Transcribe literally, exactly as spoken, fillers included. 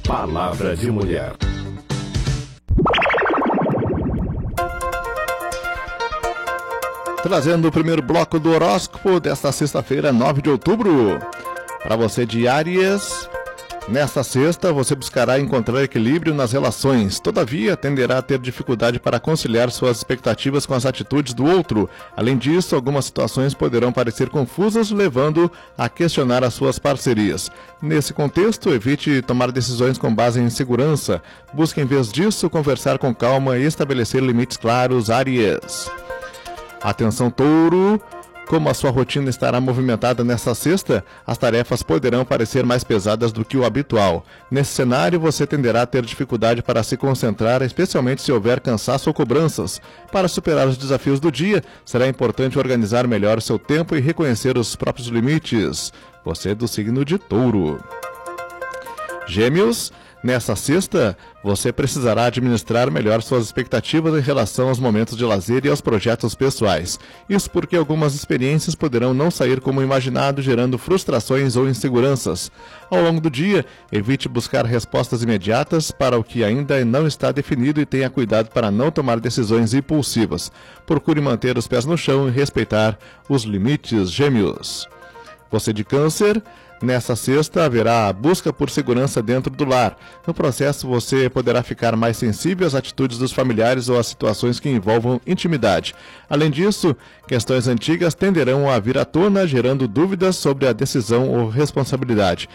Palavra de Mulher. Trazendo o primeiro bloco do horóscopo desta sexta-feira, nove de outubro. Para você de Áries, nesta sexta você buscará encontrar equilíbrio nas relações. Todavia, tenderá a ter dificuldade para conciliar suas expectativas com as atitudes do outro. Além disso, algumas situações poderão parecer confusas, levando a questionar as suas parcerias. Nesse contexto, evite tomar decisões com base em insegurança. Busque, em vez disso, conversar com calma e estabelecer limites claros, Áries. Atenção, Touro! Como a sua rotina estará movimentada nesta sexta, as tarefas poderão parecer mais pesadas do que o habitual. Nesse cenário, você tenderá a ter dificuldade para se concentrar, especialmente se houver cansaço ou cobranças. Para superar os desafios do dia, será importante organizar melhor o seu tempo e reconhecer os próprios limites. Você é do signo de Touro. Gêmeos, nesta sexta, você precisará administrar melhor suas expectativas em relação aos momentos de lazer e aos projetos pessoais. Isso porque algumas experiências poderão não sair como imaginado, gerando frustrações ou inseguranças. Ao longo do dia, evite buscar respostas imediatas para o que ainda não está definido e tenha cuidado para não tomar decisões impulsivas. Procure manter os pés no chão e respeitar os limites, Gêmeos. Você de Câncer, nessa sexta haverá a busca por segurança dentro do lar. No processo, você poderá ficar mais sensível às atitudes dos familiares ou às situações que envolvam intimidade. Além disso, questões antigas tenderão a vir à tona, gerando dúvidas sobre a decisão ou responsabilidade.